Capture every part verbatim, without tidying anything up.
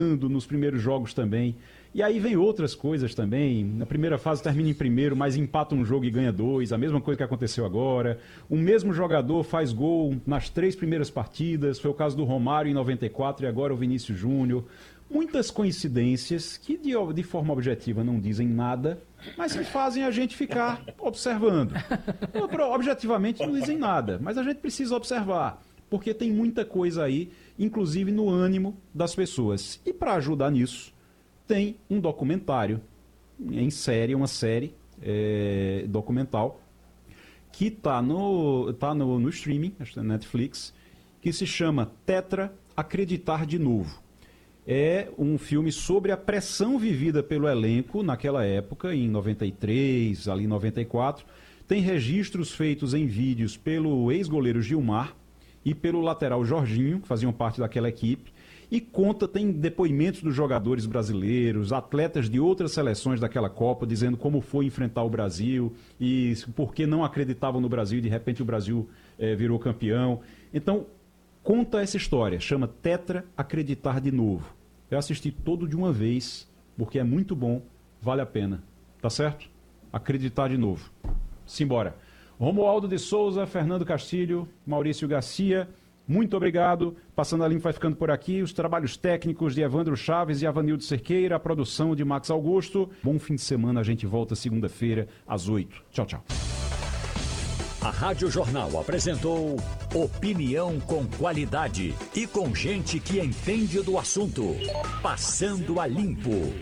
nos primeiros jogos também. E aí vem outras coisas também. Na primeira fase termina em primeiro, mas empata um jogo e ganha dois. A mesma coisa que aconteceu agora. O mesmo jogador faz gol nas três primeiras partidas. Foi o caso do Romário em noventa e quatro e agora o Vinícius Júnior. Muitas coincidências que de, de forma objetiva não dizem nada, mas que fazem a gente ficar observando. Objetivamente não dizem nada, mas a gente precisa observar. Porque tem muita coisa aí, inclusive no ânimo das pessoas. E para ajudar nisso, tem um documentário em série, uma série é, documental, que está no, tá no, no streaming, acho que é Netflix, que se chama Tetra Acreditar de Novo. É um filme sobre a pressão vivida pelo elenco naquela época, em noventa e três, ali em noventa e quatro. Tem registros feitos em vídeos pelo ex-goleiro Gilmar e pelo lateral Jorginho, que faziam parte daquela equipe. E conta, tem depoimentos dos jogadores brasileiros, atletas de outras seleções daquela Copa, dizendo como foi enfrentar o Brasil e por que não acreditavam no Brasil e de repente o Brasil eh, virou campeão. Então, conta essa história, chama Tetra Acreditar de Novo. Eu assisti todo de uma vez, porque é muito bom, vale a pena. Tá certo? Acreditar de Novo. Simbora. Romualdo de Souza, Fernando Castilho, Maurício Garcia, muito obrigado. Passando a Limpo vai ficando por aqui. Os trabalhos técnicos de Evandro Chaves e Avanildo Cerqueira, a produção de Max Augusto. Bom fim de semana, a gente volta segunda-feira às oito. Tchau, tchau. A Rádio Jornal apresentou opinião com qualidade e com gente que entende do assunto. Passando a Limpo.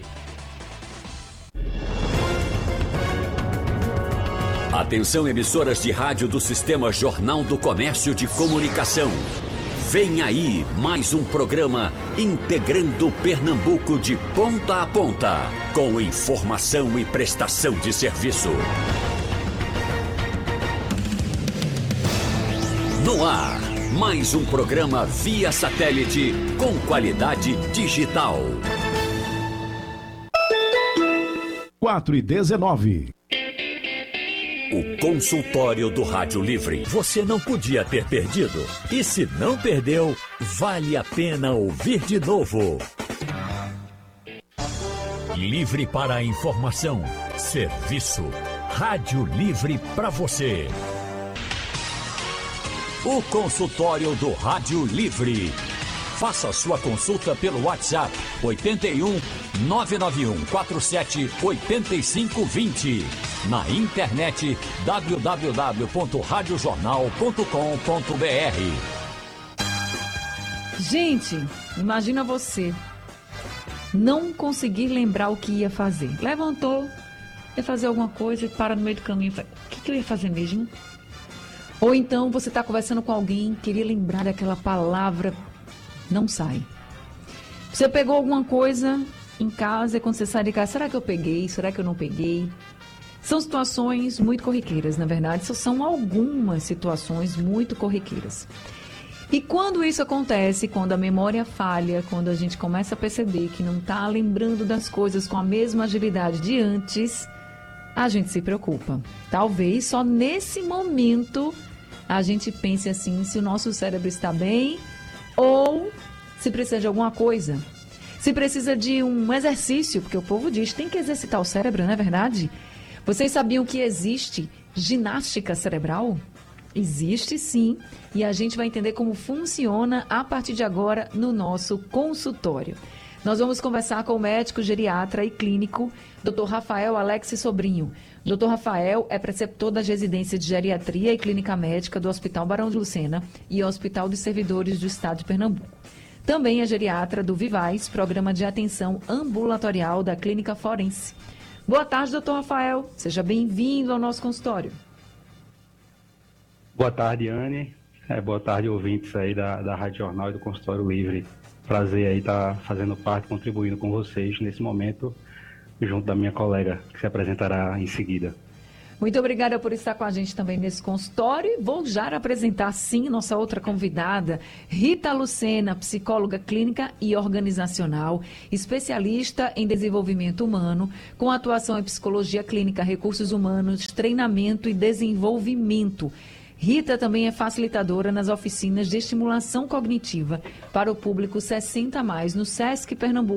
Atenção, emissoras de rádio do Sistema Jornal do Comércio de Comunicação. Vem aí mais um programa integrando Pernambuco de ponta a ponta, com informação e prestação de serviço. No ar, mais um programa via satélite com qualidade digital. quatro e dezenove. O consultório do Rádio Livre. Você não podia ter perdido. E se não perdeu, vale a pena ouvir de novo. Livre para a informação. Serviço. Rádio Livre para você. O consultório do Rádio Livre. Faça sua consulta pelo WhatsApp oito um, nove nove um quatro sete oito cinco dois zero. Na internet w w w ponto rádio jornal ponto com ponto b r. Gente, imagina você não conseguir lembrar o que ia fazer. Levantou, ia fazer alguma coisa e para no meio do caminho. O que, que eu ia fazer mesmo? Ou então você está conversando com alguém, queria lembrar daquela palavra, não sai. Você pegou alguma coisa em casa e quando você sai de casa, será que eu peguei? Será que eu não peguei? São situações muito corriqueiras, na verdade, são algumas situações muito corriqueiras. E quando isso acontece, quando a memória falha, quando a gente começa a perceber que não está lembrando das coisas com a mesma agilidade de antes, a gente se preocupa. Talvez só nesse momento a gente pense assim, se o nosso cérebro está bem ou se precisa de alguma coisa. Se precisa de um exercício, porque o povo diz, tem que exercitar o cérebro, não é verdade? Vocês sabiam que existe ginástica cerebral? Existe sim, e a gente vai entender como funciona a partir de agora no nosso consultório. Nós vamos conversar com o médico geriatra e clínico, doutor Rafael Alex Sobrinho. doutor Rafael é preceptor das residências de geriatria e clínica médica do Hospital Barão de Lucena e Hospital dos Servidores do Estado de Pernambuco. Também é geriatra do Vivaz, programa de atenção ambulatorial da Clínica Forense. Boa tarde, doutor Rafael. Seja bem-vindo ao nosso consultório. Boa tarde, Anne. É, boa tarde, ouvintes aí da, da Rádio Jornal e do Consultório Livre. Prazer aí estar fazendo parte, contribuindo com vocês nesse momento, junto da minha colega, que se apresentará em seguida. Muito obrigada por estar com a gente também nesse consultório. Vou já apresentar, sim, nossa outra convidada, Rita Lucena, psicóloga clínica e organizacional, especialista em desenvolvimento humano, com atuação em psicologia clínica, recursos humanos, treinamento e desenvolvimento. Rita também é facilitadora nas oficinas de estimulação cognitiva para o público sessenta a mais no SESC Pernambuco.